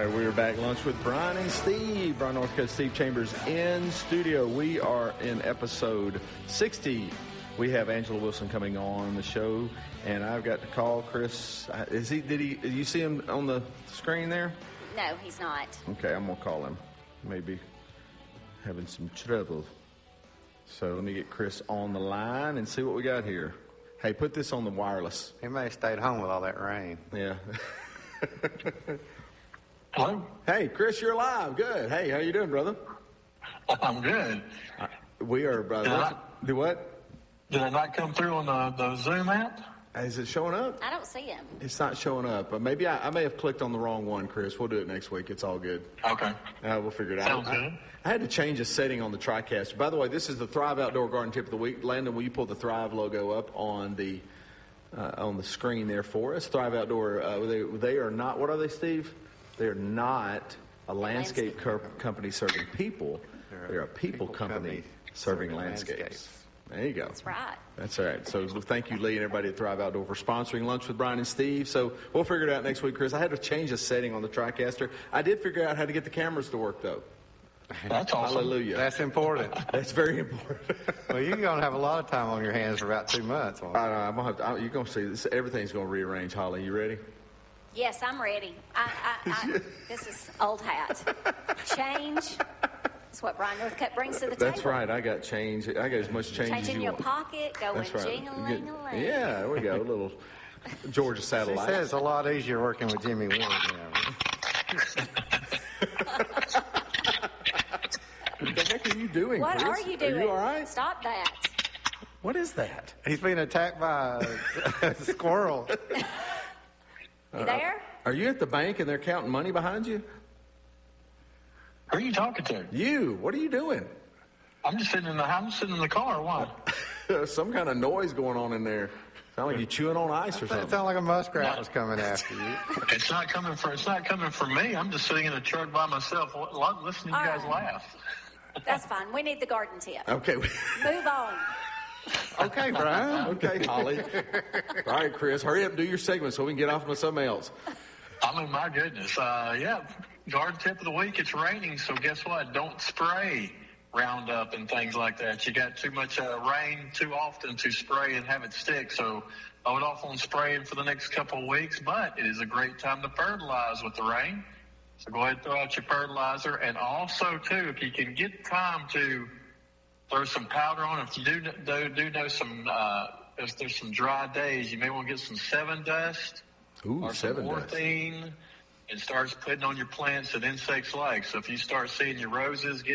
right, we're back. Lunch with Brian and Steve. Brian Northcutt, Steve Chambers in studio. We are in episode 60. We have Angela Wilson coming on the show, and I've got to call Chris. Did you see him on the screen there? No, he's not. Okay, I'm going to call him. Maybe having some trouble. So let me get Chris on the line and see what we got here. Hey, put this on the wireless. He may have stayed home with all that rain. Yeah. Hello? Hey, Chris, you're live. Good. Hey, how you doing, brother? I'm good. We are, brother. Do what? Did it not come through on the Zoom app? Is it showing up? I don't see him. It's not showing up. Maybe I may have clicked on the wrong one, Chris. We'll do it next week. It's all good. Okay. We'll figure it out. Sounds good. I had to change a setting on the TriCaster. By the way, this is the Thrive Outdoor Garden Tip of the Week. Landon, will you pull the Thrive logo up on the screen there for us? Thrive Outdoor, they are not, what are they, Steve? They are not a landscape company serving people. They're a people company serving landscapes. There you go. That's right. That's all right. So thank you, Lee, and everybody at Thrive Outdoor for sponsoring Lunch with Brian and Steve. So we'll figure it out next week, Chris. I had to change a setting on the TriCaster. I did figure out how to get the cameers to work, though. That's awesome. Hallelujah. That's important. That's very important. Well, you're going to have a lot of time on your hands for about 2 months. You're going to see this. Everything's going to rearrange. Holly, you ready? Yes, I'm ready. This is old hat. Change. That's what Brian Northcutt brings to the table. That's right. I got change. I got as much change as you want. Change in your pocket, going That's right. jing-a-ling-a-ling. Yeah, there we go. A little Georgia satellite. She says it's a lot easier working with Jimmy Ward now. What the heck are you doing, What Chris? are you doing? Are you all right? Stop that. What is that? He's being attacked by a squirrel. You there? Are you at the bank and they're counting money behind you? Who are you talking to? You. What are you doing? I'm sitting in the car. Why? Some kind of noise going on in there. Sound like you chewing on ice or It something. sounded like a muskrat was coming after you. It's not coming from me. I'm just sitting in a truck by myself, listening to you guys laugh. That's fine. We need the garden tip. Okay. Move on. Okay, Brian. Okay, Holly. All right, Chris, hurry up and do your segment so we can get off with something else. I mean, my goodness. Garden tip of the week. It's raining, so guess what? Don't spray Roundup and things like that. You got too much rain too often to spray and have it stick. So I would off on spraying for the next couple of weeks, but it is a great time to fertilize with the rain. So go ahead and throw out your fertilizer. And also, too, if you can get time to throw some powder on, if you do know some, if there's some dry days, you may want to get some 7 dust or some orthene and start putting on your plants that insects like. So if you start seeing your roses get